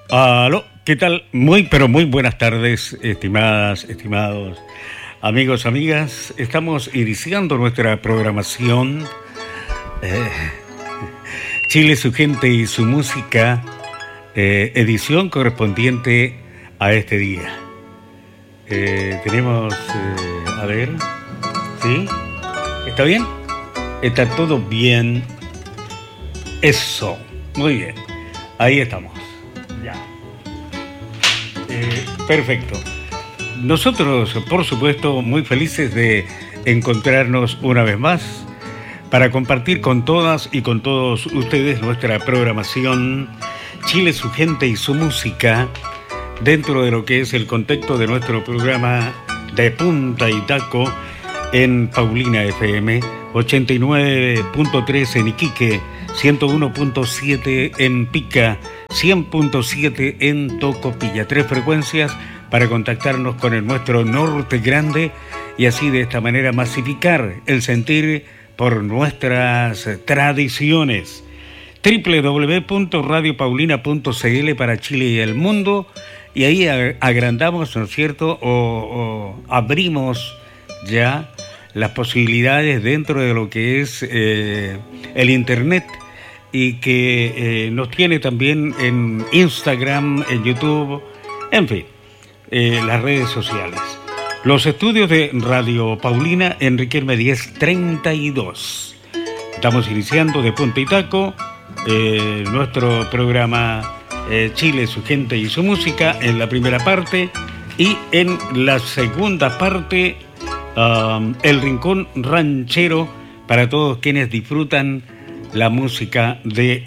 Aló, ¿qué tal? Muy, pero muy buenas tardes, estimadas, estimados amigos, amigas. Estamos iniciando nuestra programación Chile, su gente y su música, edición correspondiente a este día. Tenemos, a ver, ¿sí? ¿Está bien? ¿Está todo bien? Eso, muy bien. Ahí estamos. Ya. Perfecto. Nosotros, por supuesto, muy felices de encontrarnos una vez más para compartir con todas y con todos ustedes nuestra programación Chile, su gente y su música dentro de lo que es el contexto de nuestro programa de Punta y Taco en Paulina FM, 89.3 en Iquique, 101.7 en Pica, 100.7 en Tocopilla. 3 frecuencias para contactarnos con el nuestro norte grande y así de esta manera masificar el sentir por nuestras tradiciones. www.radiopaulina.cl para Chile y el mundo, y ahí agrandamos, ¿no es cierto?, o abrimos ya las posibilidades dentro de lo que es el internet, y que nos tiene también en Instagram, en YouTube, en fin, las redes sociales. Los estudios de Radio Paulina en Riquelme 1032. Estamos iniciando de Punta y Taco nuestro programa Chile, su gente y su música en la primera parte, y en la segunda parte el Rincón Ranchero para todos quienes disfrutan la música de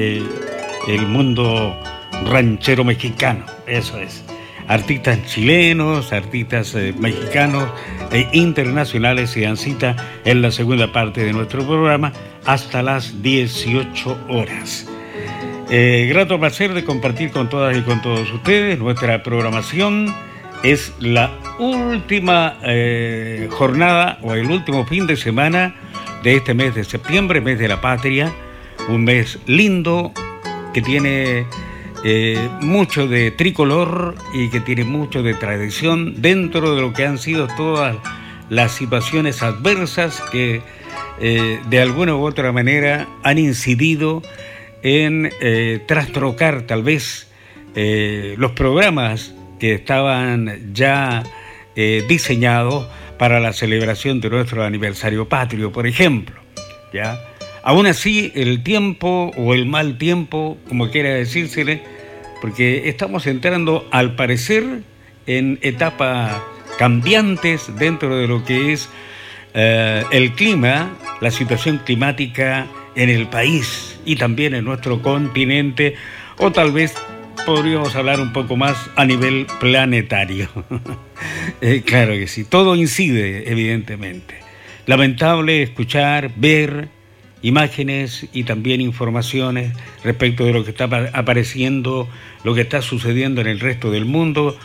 el mundo ranchero mexicano. Eso es. Artistas chilenos, artistas mexicanos e internacionales se dan cita en la segunda parte de nuestro programa hasta las 18 horas. Grato placer de compartir con todas y con todos ustedes. Nuestra programación es la última jornada o el último fin de semana de este mes de septiembre, mes de la patria, un mes lindo que tiene mucho de tricolor y que tiene mucho de tradición dentro de lo que han sido todas las situaciones adversas que de alguna u otra manera han incidido en trastrocar tal vez los programas que estaban ya diseñados para la celebración de nuestro aniversario patrio, por ejemplo, ¿ya? Aún así, el tiempo o el mal tiempo, como quiera decírsele, porque estamos entrando, al parecer, en etapas cambiantes dentro de lo que es el clima, la situación climática en el país y también en nuestro continente, o tal vez podríamos hablar un poco más a nivel planetario. Claro que sí, todo incide, evidentemente. Lamentable escuchar, ver imágenes y también informaciones respecto de lo que está apareciendo, lo que está sucediendo en el resto del mundo,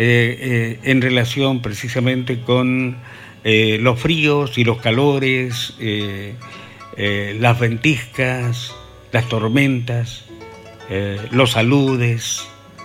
en relación precisamente con los fríos y los calores, las ventiscas, las tormentas, los aludes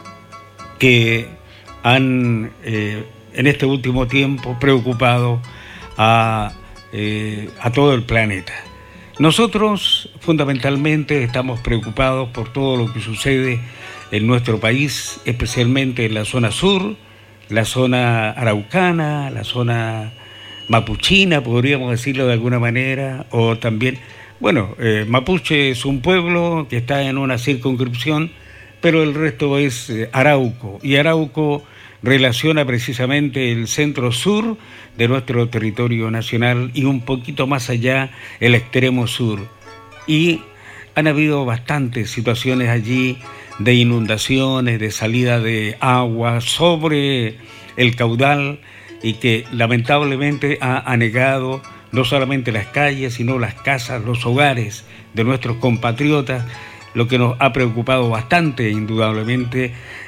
que han en este último tiempo preocupado a todo el planeta. Nosotros fundamentalmente estamos preocupados por todo lo que sucede en nuestro país, especialmente en la zona sur, la zona araucana, la zona mapuchina, podríamos decirlo de alguna manera, o también, bueno, Mapuche es un pueblo que está en una circunscripción, pero el resto es Arauco, y Arauco relaciona precisamente el centro-sur de nuestro territorio nacional y un poquito más allá el extremo sur. Y han habido bastantes situaciones allí de inundaciones, de salida de agua sobre el caudal, y que lamentablemente ha anegado no solamente las calles, sino las casas, los hogares de nuestros compatriotas, lo que nos ha preocupado bastante, indudablemente,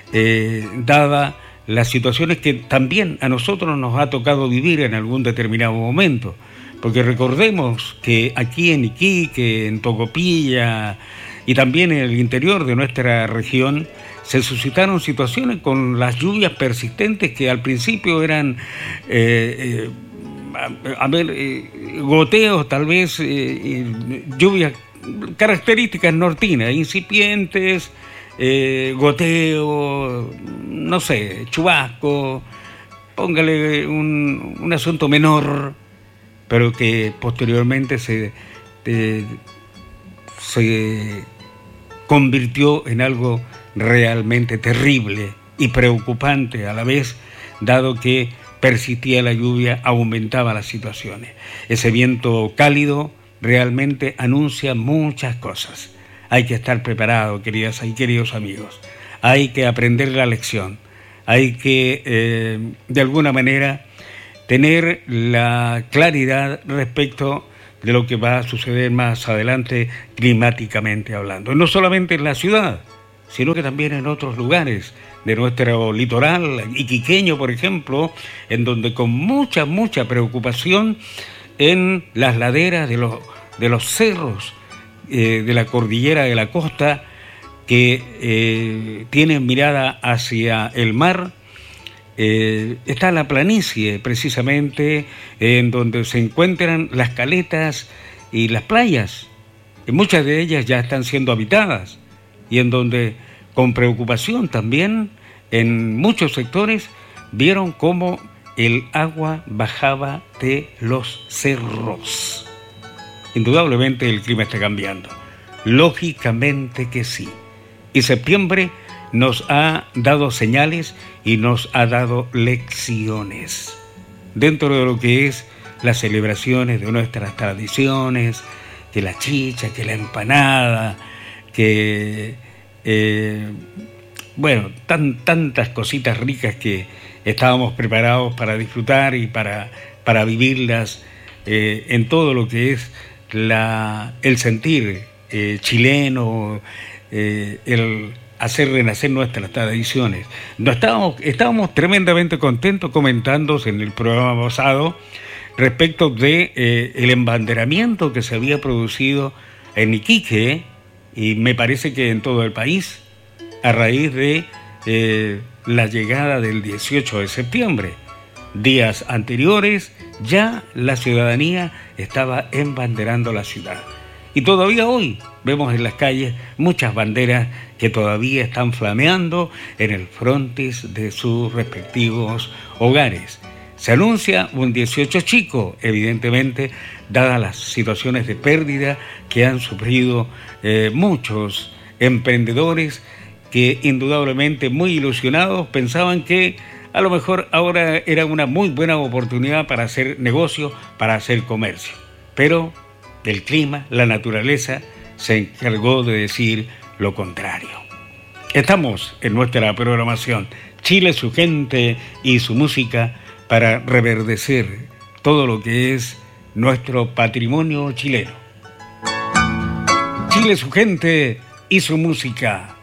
dada las situaciones que también a nosotros nos ha tocado vivir en algún determinado momento. Porque recordemos que aquí en Iquique, en Tocopilla, y también en el interior de nuestra región se suscitaron situaciones con las lluvias persistentes que al principio eran, goteos, tal vez lluvias características nortinas, incipientes, goteo, no sé, chubasco, póngale un asunto menor, pero que posteriormente se convirtió en algo realmente terrible y preocupante a la vez, dado que persistía la lluvia, aumentaba las situaciones. Ese viento cálido realmente anuncia muchas cosas. Hay que estar preparado, queridas y queridos amigos. Hay que aprender la lección. Hay que, de alguna manera, tener la claridad respecto de lo que va a suceder más adelante climáticamente hablando. No solamente en la ciudad, sino que también en otros lugares de nuestro litoral iquiqueño, por ejemplo, en donde con mucha preocupación en las laderas de los cerros de la cordillera de la costa que tienen mirada hacia el mar, está la planicie precisamente en donde se encuentran las caletas y las playas, y muchas de ellas ya están siendo habitadas, y en donde con preocupación también en muchos sectores vieron cómo el agua bajaba de los cerros. Indudablemente el clima está cambiando, lógicamente que sí, y septiembre nos ha dado señales y nos ha dado lecciones dentro de lo que es las celebraciones de nuestras tradiciones, que la chicha, que la empanada, que tantas cositas ricas que estábamos preparados para disfrutar y para vivirlas en todo lo que es el sentir chileno, el hacer renacer nuestras tradiciones. Estábamos tremendamente contentos comentando en el programa pasado respecto de el embanderamiento que se había producido en Iquique, y me parece que en todo el país, a raíz de la llegada del 18 de septiembre. Días anteriores ya la ciudadanía estaba embanderando la ciudad. Y todavía hoy vemos en las calles muchas banderas que todavía están flameando en el frontis de sus respectivos hogares. Se anuncia un 18 chico, evidentemente, dadas las situaciones de pérdida que han sufrido muchos emprendedores que indudablemente muy ilusionados pensaban que a lo mejor ahora era una muy buena oportunidad para hacer negocio, para hacer comercio. Pero el clima, la naturaleza, se encargó de decir lo contrario. Estamos en nuestra programación Chile, su gente y su música para reverdecer todo lo que es nuestro patrimonio chileno. Chile, su gente y su música.